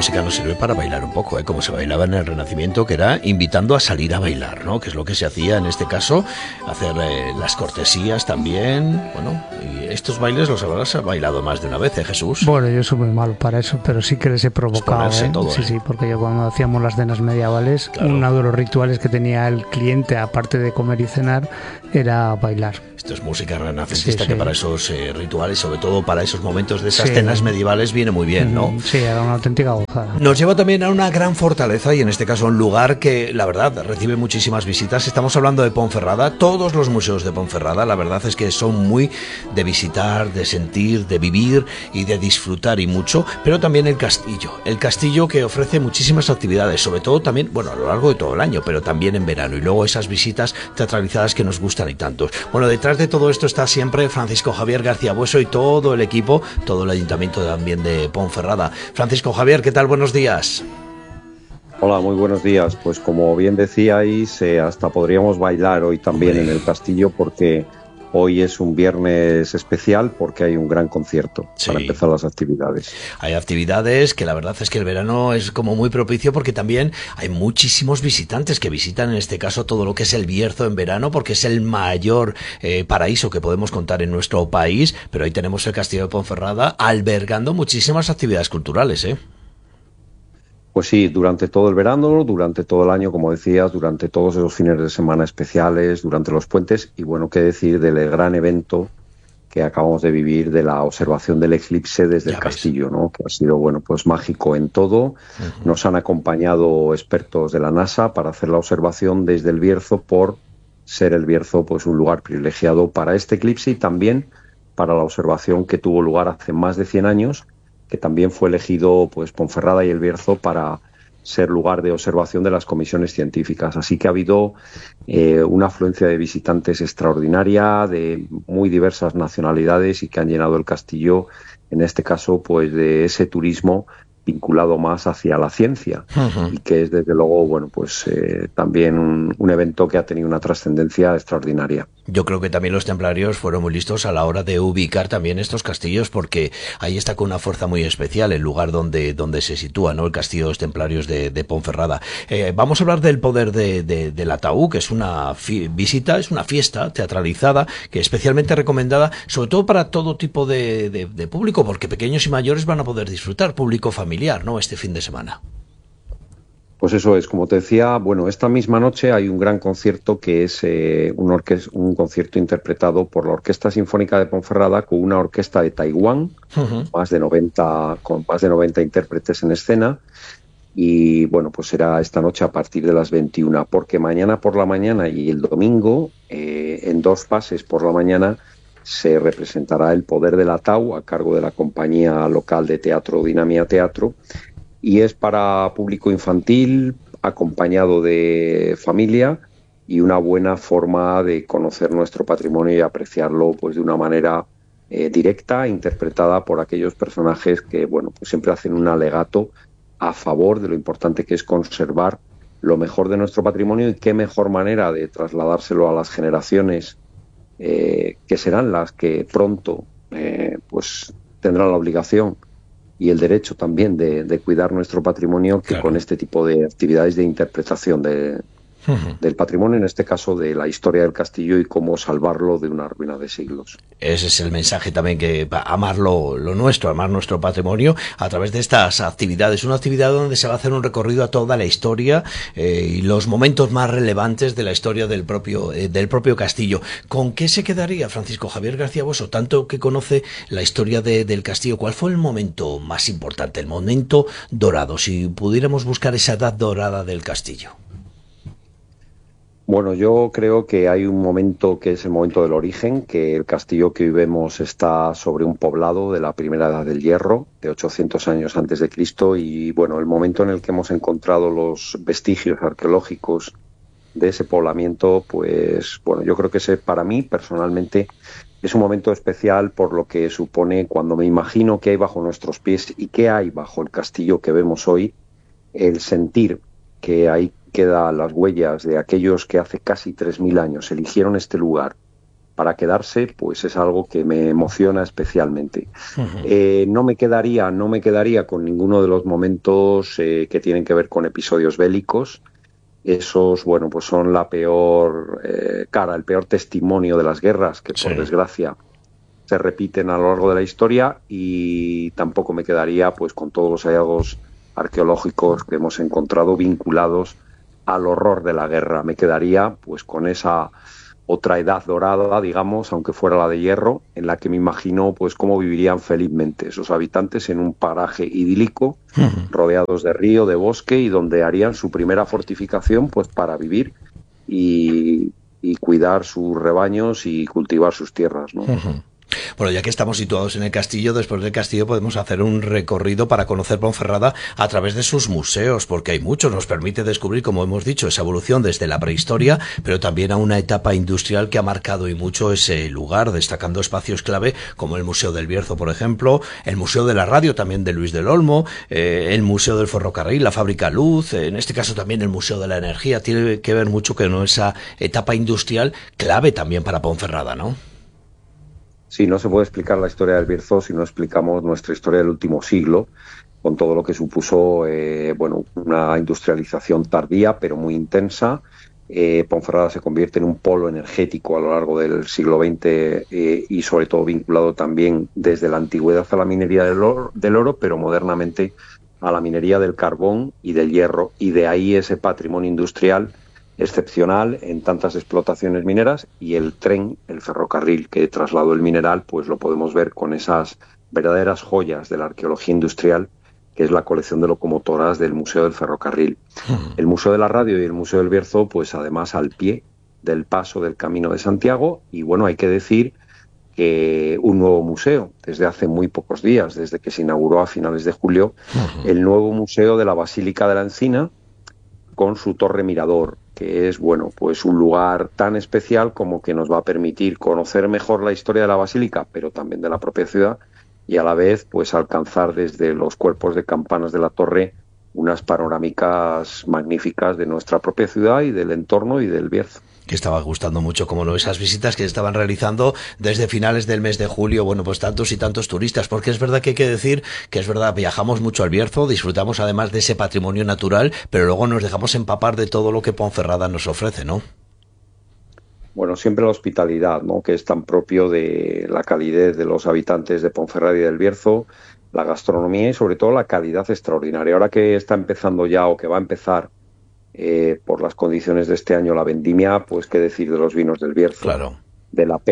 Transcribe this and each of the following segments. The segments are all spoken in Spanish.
música nos sirve para bailar un poco, como se bailaba en el Renacimiento, que era invitando a salir a bailar, ¿no? Que es lo que se hacía en este caso, hacer las cortesías también. Bueno, y estos bailes los habrás bailado más de una vez, Jesús. Bueno, yo soy muy malo para eso, pero sí que les he provocado, todo, sí, sí, porque yo cuando hacíamos las cenas medievales, claro, uno de los rituales que tenía el cliente, aparte de comer y cenar, era bailar. Esto es música renacentista, sí, que sí, para esos rituales, sobre todo para esos momentos de esas cenas medievales, viene muy bien, ¿no? Sí, era una auténtica gozada. Nos lleva también a una gran fortaleza, y en este caso un lugar que, la verdad, recibe muchísimas visitas. Estamos hablando de Ponferrada. Todos los museos de Ponferrada, la verdad es que son muy de visitar, de sentir, de vivir y de disfrutar, y mucho, pero también el castillo que ofrece muchísimas actividades, sobre todo también, bueno, a lo largo de todo el año, pero también en verano, y luego esas visitas teatralizadas que nos gustan y tantos. Bueno, detrás de todo esto está siempre Francisco Javier García Bueso y todo el equipo, todo el ayuntamiento también de Ponferrada. Francisco Javier, ¿qué tal? Buenos días. Hola, muy buenos días. Pues como bien decíais, hasta podríamos bailar hoy también en el castillo, porque hoy es un viernes especial, porque hay un gran concierto para empezar las actividades. Hay actividades que la verdad es que el verano es como muy propicio, porque también hay muchísimos visitantes que visitan, en este caso, todo lo que es el Bierzo en verano, porque es el mayor paraíso que podemos contar en nuestro país. Pero ahí tenemos el Castillo de Ponferrada albergando muchísimas actividades culturales, Pues sí, durante todo el verano, durante todo el año, como decías, durante todos esos fines de semana especiales, durante los puentes, y bueno, qué decir del gran evento que acabamos de vivir de la observación del eclipse desde el castillo, ¿no? Que ha sido, bueno, pues mágico en todo. Nos han acompañado expertos de la NASA para hacer la observación desde el Bierzo, por ser el Bierzo pues un lugar privilegiado para este eclipse, y también para la observación que tuvo lugar hace más de 100 años, que también fue elegido pues Ponferrada y el Bierzo para ser lugar de observación de las comisiones científicas. Así que ha habido una afluencia de visitantes extraordinaria, de muy diversas nacionalidades, y que han llenado el castillo, en este caso, pues de ese turismo vinculado más hacia la ciencia, y que es, desde luego, bueno, pues también un evento que ha tenido una trascendencia extraordinaria. Yo creo que también los templarios fueron muy listos a la hora de ubicar también estos castillos, porque ahí está con una fuerza muy especial el lugar donde se sitúa, ¿no? El castillo de los templarios de Ponferrada. Vamos a hablar del poder del ataúd, que es una visita, es una fiesta teatralizada, que es especialmente recomendada, sobre todo para todo tipo de público, porque pequeños y mayores van a poder disfrutar, público familiar, ¿no? Este fin de semana. Pues eso es, como te decía, bueno, esta misma noche hay un gran concierto, que es un concierto interpretado por la Orquesta Sinfónica de Ponferrada, con una orquesta de Taiwán, con más de 90 intérpretes en escena. Y bueno, pues será esta noche a partir de las 21, porque mañana por la mañana y el domingo, en dos pases por la mañana, se representará El Poder del Ataúd, a cargo de la compañía local de teatro Dinamia Teatro, y es para público infantil, acompañado de familia, y una buena forma de conocer nuestro patrimonio y apreciarlo pues de una manera directa, interpretada por aquellos personajes que, bueno, pues siempre hacen un alegato a favor de lo importante que es conservar lo mejor de nuestro patrimonio, y qué mejor manera de trasladárselo a las generaciones que serán las que pronto pues tendrán la obligación y el derecho también de cuidar nuestro patrimonio, que con este tipo de actividades de interpretación del patrimonio, en este caso de la historia del castillo, y cómo salvarlo de una ruina de siglos. Ese es el mensaje también, que amar lo nuestro, amar nuestro patrimonio a través de estas actividades. Una actividad donde se va a hacer un recorrido a toda la historia y los momentos más relevantes de la historia del propio castillo. ¿Con qué se quedaría Francisco Javier García Bueso, tanto que conoce la historia del castillo? ¿Cuál fue el momento más importante, el momento dorado, si pudiéramos buscar esa edad dorada del castillo? Bueno, yo creo que hay un momento que es el momento del origen, que el castillo que hoy vemos está sobre un poblado de la primera edad del hierro, de 800 años antes de Cristo, y bueno, el momento en el que hemos encontrado los vestigios arqueológicos de ese poblamiento, pues bueno, yo creo que ese, para mí personalmente, es un momento especial, por lo que supone, cuando me imagino qué hay bajo nuestros pies y qué hay bajo el castillo que vemos hoy, el sentir que ahí quedan las huellas de aquellos que hace casi 3.000 años eligieron este lugar para quedarse, pues es algo que me emociona especialmente. No me quedaría con ninguno de los momentos que tienen que ver con episodios bélicos. Esos, bueno, pues son la peor cara, el peor testimonio de las guerras, que por desgracia se repiten a lo largo de la historia, y tampoco me quedaría pues con todos los hallazgos arqueológicos que hemos encontrado vinculados al horror de la guerra. Me quedaría pues con esa otra edad dorada, digamos, aunque fuera la de hierro, en la que me imagino pues cómo vivirían felizmente esos habitantes en un paraje idílico, rodeados de río, de bosque, y donde harían su primera fortificación pues para vivir y cuidar sus rebaños y cultivar sus tierras, ¿no? Bueno, ya que estamos situados en el castillo, después del castillo podemos hacer un recorrido para conocer Ponferrada a través de sus museos, porque hay muchos. Nos permite descubrir, como hemos dicho, esa evolución desde la prehistoria, pero también a una etapa industrial que ha marcado y mucho ese lugar, destacando espacios clave como el Museo del Bierzo, por ejemplo, el Museo de la Radio también de Luis del Olmo, el Museo del Ferrocarril, la Fábrica Luz, en este caso también el Museo de la Energía. Tiene que ver mucho con esa etapa industrial clave también para Ponferrada, ¿no? Sí, no se puede explicar la historia del Bierzo si no explicamos nuestra historia del último siglo, con todo lo que supuso una industrialización tardía pero muy intensa. Ponferrada se convierte en un polo energético a lo largo del siglo XX y sobre todo vinculado también desde la antigüedad a la minería del oro, pero modernamente a la minería del carbón y del hierro, y de ahí ese patrimonio industrial excepcional en tantas explotaciones mineras, y el tren, el ferrocarril que trasladó el mineral, pues lo podemos ver con esas verdaderas joyas de la arqueología industrial, que es la colección de locomotoras del Museo del Ferrocarril. El Museo de la Radio y el Museo del Bierzo, pues además al pie del paso del Camino de Santiago, y bueno, hay que decir que un nuevo museo, desde hace muy pocos días, desde que se inauguró a finales de julio, el nuevo Museo de la Basílica de la Encina, con su torre mirador, que es, bueno, pues un lugar tan especial como que nos va a permitir conocer mejor la historia de la basílica, pero también de la propia ciudad, y a la vez pues alcanzar desde los cuerpos de campanas de la torre unas panorámicas magníficas de nuestra propia ciudad y del entorno y del Bierzo. Que estaba gustando mucho, como no, esas visitas que se estaban realizando desde finales del mes de julio, bueno, pues tantos y tantos turistas, porque es verdad que hay que decir que es verdad, viajamos mucho al Bierzo, disfrutamos además de ese patrimonio natural, pero luego nos dejamos empapar de todo lo que Ponferrada nos ofrece, ¿no? Bueno, siempre la hospitalidad, ¿no?, que es tan propio de la calidez de los habitantes de Ponferrada y del Bierzo, la gastronomía y sobre todo la calidad extraordinaria. Ahora que está empezando ya, o que va a empezar, por las condiciones de este año, la vendimia, pues qué decir de los vinos del Bierzo, claro, de la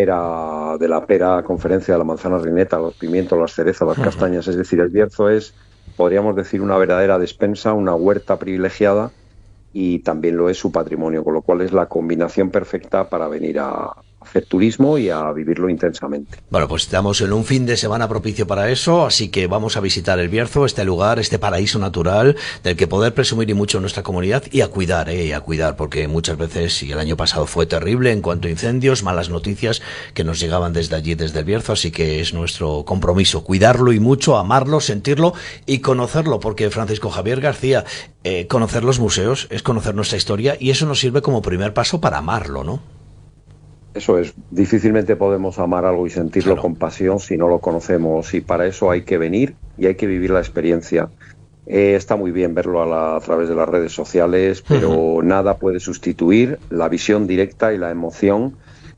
pera conferencia, de la manzana reineta, los pimientos, las cerezas, las castañas. Es decir, el Bierzo es, podríamos decir, una verdadera despensa, una huerta privilegiada, y también lo es su patrimonio, con lo cual es la combinación perfecta para venir a hacer turismo y a vivirlo intensamente. Bueno, pues estamos en un fin de semana propicio para eso, así que vamos a visitar el Bierzo, este lugar, este paraíso natural del que poder presumir y mucho en nuestra comunidad, y a cuidar, porque muchas veces, y el año pasado fue terrible en cuanto a incendios, malas noticias que nos llegaban desde allí, desde el Bierzo, así que es nuestro compromiso cuidarlo y mucho, amarlo, sentirlo y conocerlo, porque Francisco Javier García, conocer los museos es conocer nuestra historia, y eso nos sirve como primer paso para amarlo, ¿no? Eso es, difícilmente podemos amar algo y sentirlo con pasión si no lo conocemos, y para eso hay que venir y hay que vivir la experiencia. Está muy bien verlo a través de las redes sociales, pero nada puede sustituir la visión directa y la emoción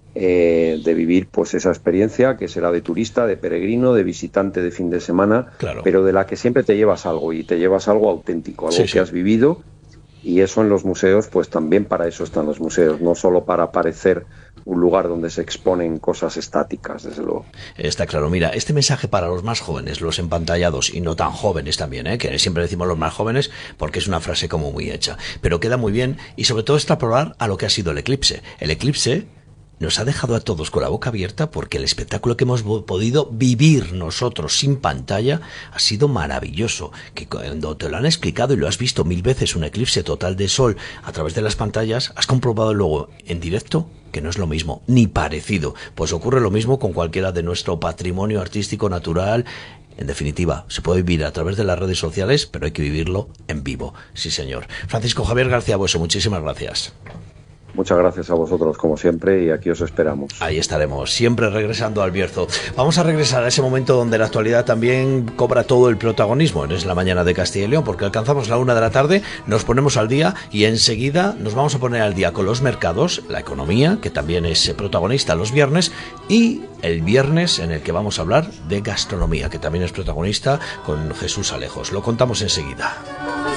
de vivir pues esa experiencia, que será de turista, de peregrino, de visitante de fin de semana, claro, pero de la que siempre te llevas algo, y te llevas algo auténtico, algo que has vivido. Y eso en los museos, pues también para eso están los museos, no solo para parecer un lugar donde se exponen cosas estáticas, desde luego. Está claro. Mira, este mensaje para los más jóvenes, los empantallados, y no tan jóvenes también, que siempre decimos los más jóvenes porque es una frase como muy hecha, pero queda muy bien, y sobre todo extrapolar a lo que ha sido el eclipse. El eclipse nos ha dejado a todos con la boca abierta, porque el espectáculo que hemos podido vivir nosotros sin pantalla ha sido maravilloso, que cuando te lo han explicado y lo has visto 1000 veces, un eclipse total de sol a través de las pantallas, has comprobado luego en directo que no es lo mismo, ni parecido. Pues ocurre lo mismo con cualquiera de nuestro patrimonio artístico natural. En definitiva, se puede vivir a través de las redes sociales, pero hay que vivirlo en vivo. Sí, señor. Francisco Javier García Bueso, muchísimas gracias. Muchas gracias a vosotros, como siempre, y aquí os esperamos. Ahí estaremos, siempre regresando al Bierzo. Vamos a regresar a ese momento donde la actualidad también cobra todo el protagonismo. Es la mañana de Castilla y León, porque alcanzamos la 1 de la tarde, nos ponemos al día y enseguida nos vamos a poner al día con los mercados, la economía, que también es protagonista los viernes, y el viernes en el que vamos a hablar de gastronomía, que también es protagonista con Jesús Alejos. Lo contamos enseguida.